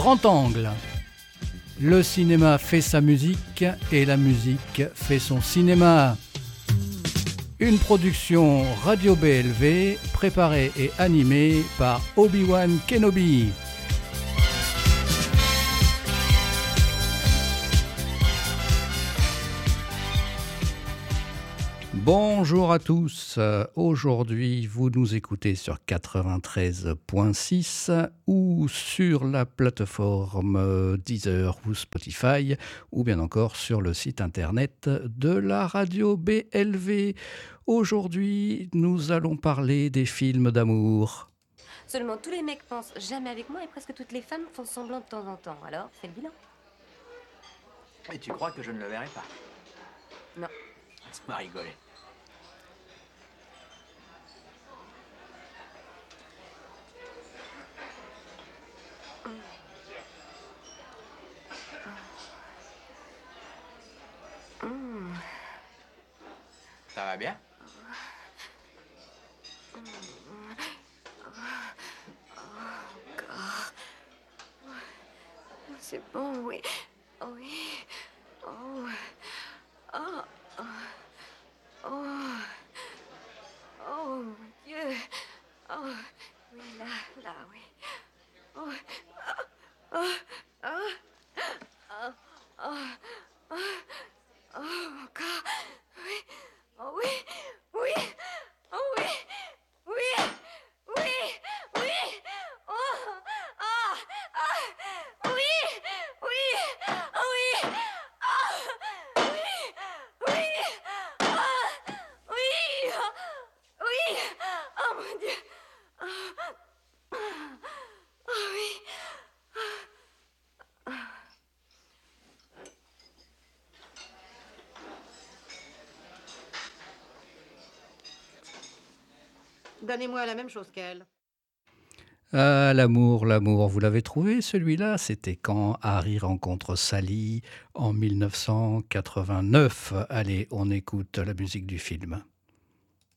Grand Angle. Le cinéma fait sa musique et la musique fait son cinéma. Une production Radio BLV préparée et animée par Obi-Wan Kenobi. Bonjour à tous, aujourd'hui vous nous écoutez sur 93.6 ou sur la plateforme Deezer ou Spotify ou bien encore sur le site internet de la radio BLV. Aujourd'hui nous allons parler des films d'amour. Seulement tous les mecs pensent jamais avec moi et presque toutes les femmes font semblant de temps en temps, alors fais le bilan. Et tu crois que je ne le verrai pas? Non. Laisse-moi rigoler. Ça va bien? C'est bon, oui. Oui. Oh. Oh. Oh. Oh, mon Dieu. Oh. Oui, là, oui. Oh. Oh. Oh. Oh. Oh. Oh, encore. Oui. Oh, oui. Oui. Oh, oui. Oui. Oui. Oui. Oh. Ah. Ah. Oui. Oui. Oh, oui. Ah. Oui. Oui. Ah. Oui. Oui. Oh, mon Dieu. Oh, oh oui. Donnez-moi la même chose qu'elle. Ah, l'amour, vous l'avez trouvé celui-là? C'était quand Harry rencontre Sally en 1989. Allez, on écoute la musique du film.